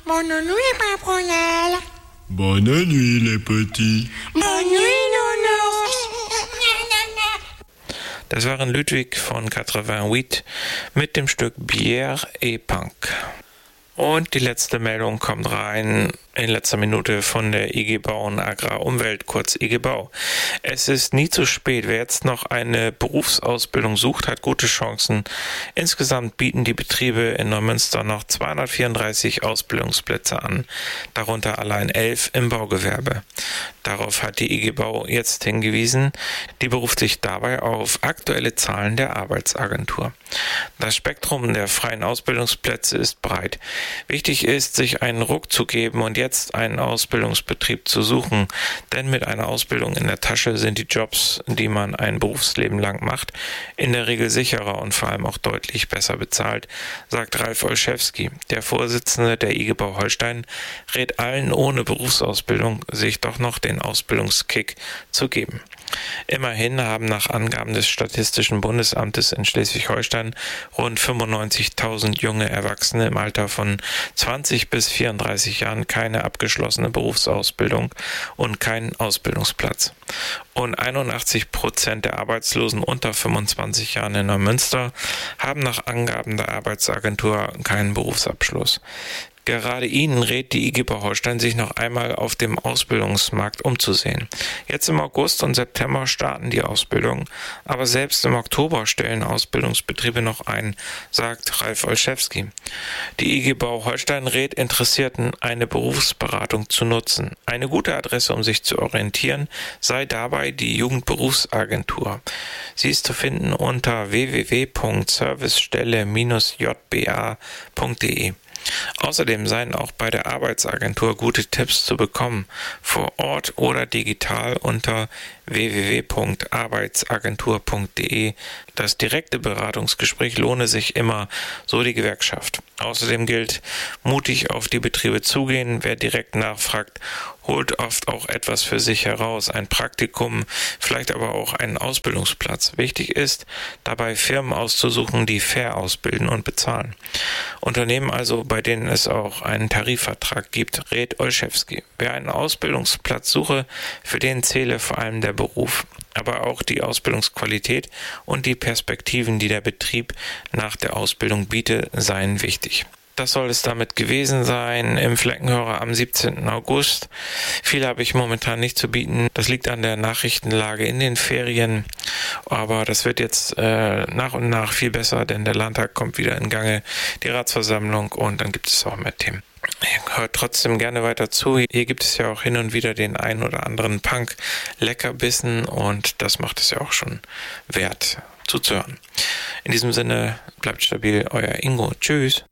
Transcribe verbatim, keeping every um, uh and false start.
Bonne nuit, Papounel. Bonne nuit, les petits. Bonne nuit, Nounours. Das waren Ludwig von quatre-vingt-huit mit dem Stück Bière et Punk. Und die letzte Meldung kommt rein in letzter Minute von der I G Bau und Agrarumwelt, kurz I G Bau. Es ist nie zu spät. Wer jetzt noch eine Berufsausbildung sucht, hat gute Chancen. Insgesamt bieten die Betriebe in Neumünster noch zweihundertvierunddreißig Ausbildungsplätze an, darunter allein elf im Baugewerbe. Darauf hat die I G Bau jetzt hingewiesen. Die beruft sich dabei auf aktuelle Zahlen der Arbeitsagentur. Das Spektrum der freien Ausbildungsplätze ist breit. Wichtig ist, sich einen Ruck zu geben und jetzt einen Ausbildungsbetrieb zu suchen, denn mit einer Ausbildung in der Tasche sind die Jobs, die man ein Berufsleben lang macht, in der Regel sicherer und vor allem auch deutlich besser bezahlt, sagt Ralf Olszewski. Der Vorsitzende der I G Bau Holstein rät allen ohne Berufsausbildung, sich doch noch den Ausbildungskick zu geben. Immerhin haben nach Angaben des Statistischen Bundesamtes in Schleswig-Holstein rund fünfundneunzigtausend junge Erwachsene im Alter von zwanzig bis vierunddreißig Jahren keine abgeschlossene Berufsausbildung und keinen Ausbildungsplatz. Und einundachtzig Prozent der Arbeitslosen unter fünfundzwanzig Jahren in Neumünster haben nach Angaben der Arbeitsagentur keinen Berufsabschluss. Gerade ihnen rät die I G Bau Holstein, sich noch einmal auf dem Ausbildungsmarkt umzusehen. Jetzt im August und September starten die Ausbildungen, aber selbst im Oktober stellen Ausbildungsbetriebe noch ein, sagt Ralf Olszewski. Die I G Bau Holstein rät Interessierten, eine Berufsberatung zu nutzen. Eine gute Adresse, um sich zu orientieren, sei dabei die Jugendberufsagentur. Sie ist zu finden unter w w w punkt servicestelle Bindestrich j b a punkt d e. Außerdem seien auch bei der Arbeitsagentur gute Tipps zu bekommen, vor Ort oder digital unter w w w punkt arbeitsagentur punkt d e. Das direkte Beratungsgespräch lohne sich immer, so die Gewerkschaft. Außerdem gilt, mutig auf die Betriebe zugehen. Wer direkt nachfragt, holt oft auch etwas für sich heraus, ein Praktikum, vielleicht aber auch einen Ausbildungsplatz. Wichtig ist, dabei Firmen auszusuchen, die fair ausbilden und bezahlen. Unternehmen also, bei denen es auch einen Tarifvertrag gibt, rät Olszewski. Wer einen Ausbildungsplatz suche, für den zähle vor allem der Beruf, aber auch die Ausbildungsqualität und die Perspektiven, die der Betrieb nach der Ausbildung bietet, seien wichtig. Das soll es damit gewesen sein im Fleckenhörer am siebzehnten August. Viel habe ich momentan nicht zu bieten. Das liegt an der Nachrichtenlage in den Ferien. Aber das wird jetzt äh, nach und nach viel besser, denn der Landtag kommt wieder in Gange, die Ratsversammlung, und dann gibt es auch mehr Themen. Hört trotzdem gerne weiter zu. Hier gibt es ja auch hin und wieder den ein oder anderen Punk-Leckerbissen und das macht es ja auch schon wert zuzuhören. In diesem Sinne, bleibt stabil, euer Ingo. Tschüss.